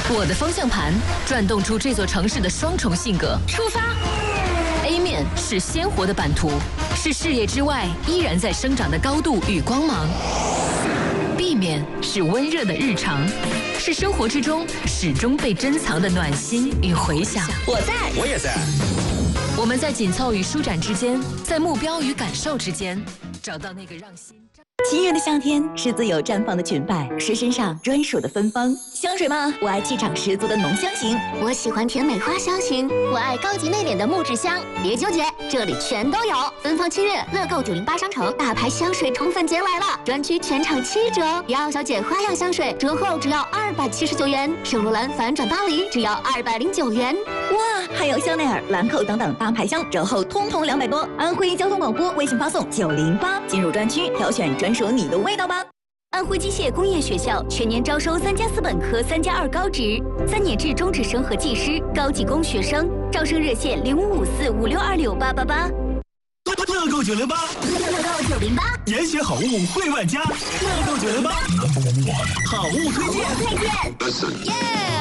我的方向盘转动出这座城市的双重性格。出发 ！A 面是鲜活的版图，是视野之外依然在生长的高度与光芒。B 面是温热的日常，是生活之中始终被珍藏的暖心与回响。 我在， 我也在。 我们在紧凑与舒展之间，在目标与感受之间，找到那个让心。 晴远的夏天是自由绽放的裙摆，是身上专属的芬芳。香水吗？我爱气场十足的浓香型， 我喜欢甜美花香型，我爱高级内敛的木质香。别纠结，这里全都有。芬芳7月，乐购908商城大牌香水宠粉节来了，专区全场7折。瑶小姐花样香水折后只要279元，圣罗兰反转巴黎只要209元。 哇，还有香奈儿、兰蔻等等大牌香折后通通200多。安徽交通广播微信发送908，进入专区挑选专属你的味道吧。安徽机械工业学校全年招收3+4本科、3+2高职、3年制中职生和技师、高级工学生，招生热线055456268888。 乐购908， 乐购908， 严选好物惠万家。乐购908，好物推荐。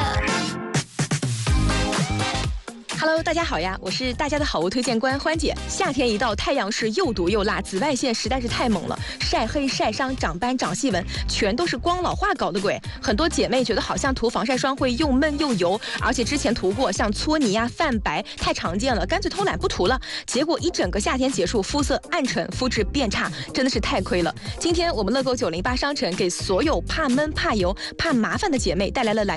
Hello， 大家好呀，我是大家的好物推荐官欢姐。夏天一到，太阳是又毒又辣，紫外线实在是太猛了，晒黑、晒伤、长斑、长细纹，全都是光老化搞的鬼。很多姐妹觉得好像涂防晒霜会又闷又油，而且之前涂过像搓泥呀、泛白太常见了，干脆偷懒不涂了。结果一整个夏天结束，肤色暗沉，肤质变差，真的是太亏了。今天我们乐购908商城给所有怕闷、怕油、怕麻烦的姐妹带来了